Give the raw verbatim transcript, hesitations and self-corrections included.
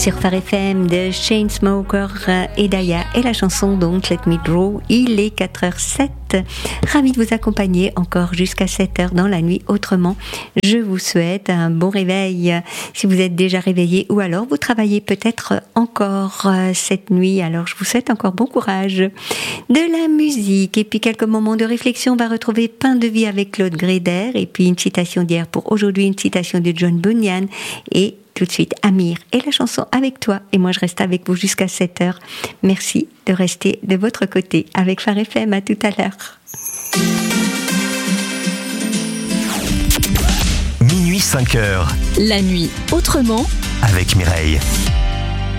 sur Phare F M de Chainsmokers et Daya et la chanson Don't Let Me Draw. Il est quatre heures zéro sept. Ravi de vous accompagner encore jusqu'à sept heures dans la nuit. Autrement, je vous souhaite un bon réveil si vous êtes déjà réveillé ou alors vous travaillez peut-être encore cette nuit. Alors je vous souhaite encore bon courage. De la musique et puis quelques moments de réflexion. On va retrouver Pain de vie avec Claude Gréder et puis une citation d'hier pour aujourd'hui, une citation de John Bunyan et tout de suite Amir et la chanson Avec toi. Et moi je reste avec vous jusqu'à sept heures. Merci de rester de votre côté avec Phare F M. À tout à l'heure. Minuit cinq heures. La nuit autrement avec Mireille.